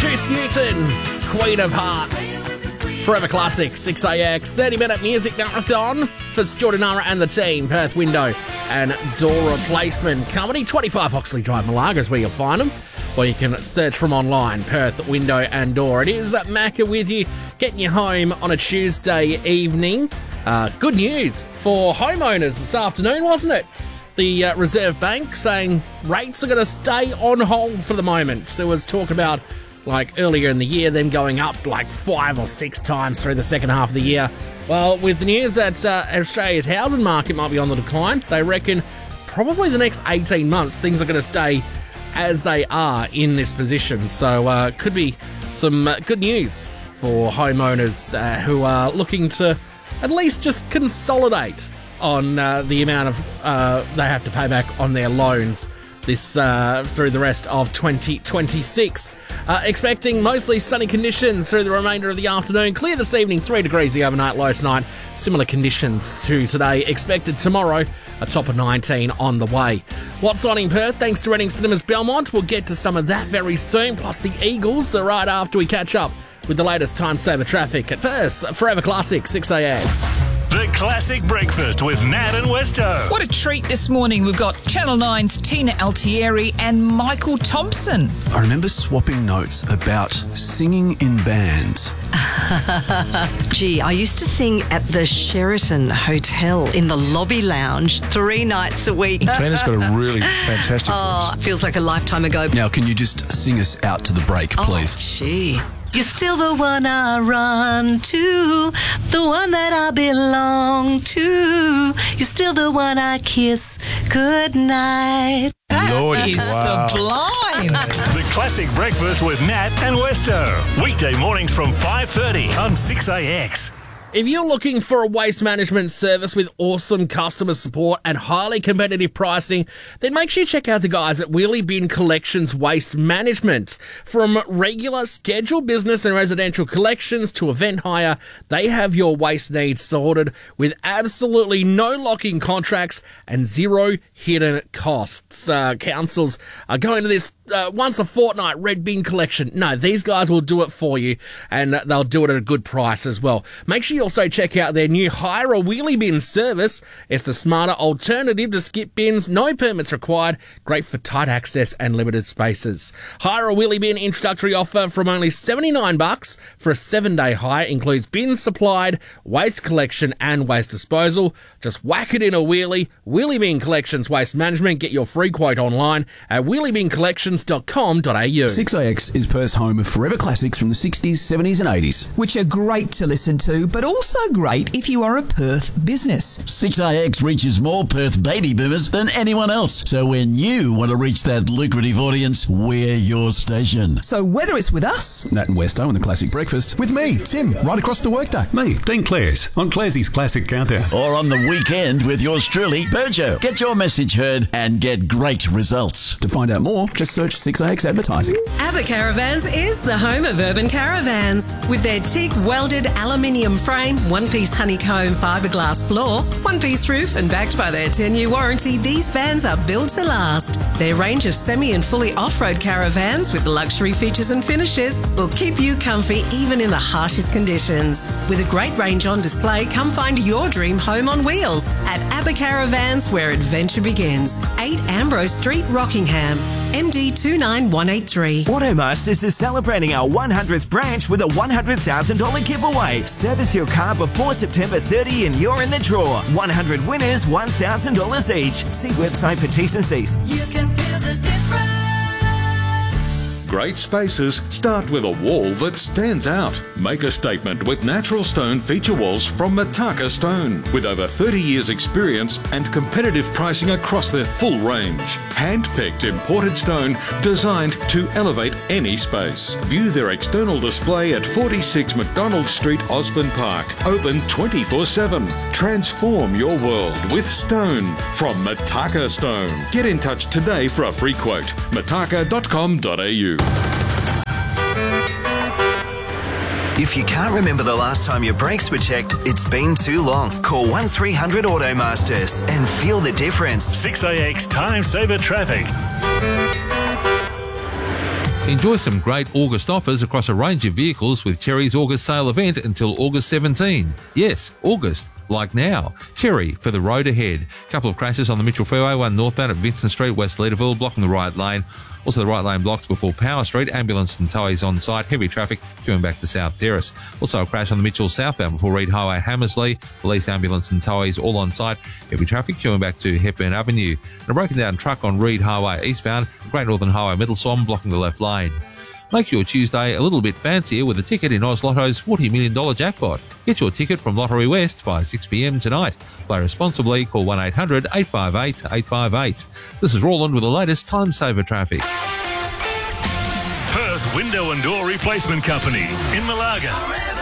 Juice Newton, Queen of Hearts. Forever Classic, 6AX, 30-minute music marathon for Jordanara and the team. Perth Window and Door Replacement Company. 25 Oxley Drive, Malaga is where you'll find them. Or you can search from online, Perth Window and Door. It is Macca with you, getting you home on a Tuesday evening. Good news for homeowners this afternoon, wasn't it? The Reserve Bank saying rates are going to stay on hold for the moment. There was talk about, like, earlier in the year, them going up like 5 or 6 times through the second half of the year. Well, with the news that Australia's housing market might be on the decline, they reckon probably the next 18 months things are going to stay as they are in this position. So could be some good news for homeowners who are looking to at least just consolidate on the amount of they have to pay back on their loans this through the rest of 2026. Expecting mostly sunny conditions through the remainder of the afternoon. Clear this evening, 3 degrees the overnight low tonight. Similar conditions to today. Expected tomorrow, a top of 19 on the way. What's on in Perth? Thanks to Reading Cinemas Belmont. We'll get to some of that very soon. Plus the Eagles right after we catch up with the latest time saver traffic at Perth's Forever Classic, 6AX. The Classic Breakfast with Nat and Westo. What a treat this morning. We've got Channel 9's Tina Altieri and Michael Thompson. I remember swapping notes about singing in bands. Gee, I used to sing at the Sheraton Hotel in the lobby lounge 3 nights a week. Tina's got a really fantastic voice. Feels like a lifetime ago. Now, can you just sing us out to the break, please? Oh, gee. You're still the one I run to, the one that I belong to. You're still the one I kiss goodnight. That is sublime. The Classic Breakfast with Nat and Westo. Weekday mornings from 5:30 on 6AX. If you're looking for a waste management service with awesome customer support and highly competitive pricing, then make sure you check out the guys at Wheelie Bin Collections Waste Management. From regular scheduled business and residential collections to event hire, they have your waste needs sorted with absolutely no lock-in contracts and zero hidden costs. Councils are going to this once a fortnight red bin collection. No, these guys will do it for you, and they'll do it at a good price as well. Make sure you also check out their new Hire a Wheelie Bin service. It's the smarter alternative to skip bins, no permits required, great for tight access and limited spaces. Hire a Wheelie Bin introductory offer from only $79 for a 7-day hire. Includes bins supplied, waste collection and waste disposal. Just whack it in a wheelie. Wheelie Bin Collections Waste Management. Get your free quote online at wheeliebincollections.com.au. 6AX is Perth's home of forever classics from the 60s, 70s and 80s. Which are great to listen to, but also great if you are a Perth business. 6AX reaches more Perth baby boomers than anyone else. So when you want to reach that lucrative audience, we're your station. So whether it's with us, Nat and Westo on the Classic Breakfast. With me, Tim, right across the workday. Me, Dean Clares, on Clarsey's Classic Countdown. Or on the weekend with yours truly, Berjo. Get your message heard and get great results. To find out more, just search 6AX Advertising. ABBA Caravans is the home of urban caravans. With their teak welded aluminium frame, one-piece honeycomb fiberglass floor, one-piece roof and backed by their 10-year warranty, these vans are built to last. Their range of semi and fully off-road caravans with luxury features and finishes will keep you comfy even in the harshest conditions. With a great range on display, come find your dream home on wheels at ABBA Caravans, where adventure begins. 8 Ambrose Street, Rockingham. MD 29183. Automasters is celebrating our 100th branch with a $100,000 giveaway. Service your car before September 30 and you're in the draw. 100 winners, $1,000 each. See website for T's and C's. You can feel the difference. Great spaces start with a wall that stands out. Make a statement with natural stone feature walls from Mataka Stone. With over 30 years experience and competitive pricing across their full range. Hand-picked imported stone designed to elevate any space. View their external display at 46 McDonald Street, Osborne Park. Open 24/7. Transform your world with stone from Mataka Stone. Get in touch today for a free quote. mataka.com.au. If you can't remember the last time your brakes were checked, it's been too long. Call 1300 Automasters and feel the difference. 6AX Time Saver Traffic. Enjoy some great August offers across a range of vehicles with Cherry's August sale event until August 17. Yes, August, like now. Cherry for the road ahead. Couple of crashes on the Mitchell Freeway, one northbound at Vincent Street, West Leederville, blocking the right lane. Also the right lane blocked before Power Street. Ambulance and towies on site. Heavy traffic queuing back to South Terrace. Also a crash on the Mitchell southbound before Reed Highway, Hammersley. Police, ambulance and towies all on site. Heavy traffic queuing back to Hepburn Avenue. And a broken down truck on Reed Highway eastbound. Great Northern Highway Middleswarm blocking the left lane. Make your Tuesday a little bit fancier with a ticket in Oz Lotto's $40 million jackpot. Get your ticket from Lottery West by 6 p.m. tonight. Play responsibly. Call 1-800-858-858. This is Roland with the latest time saver traffic. Perth Window and Door Replacement Company in Malaga.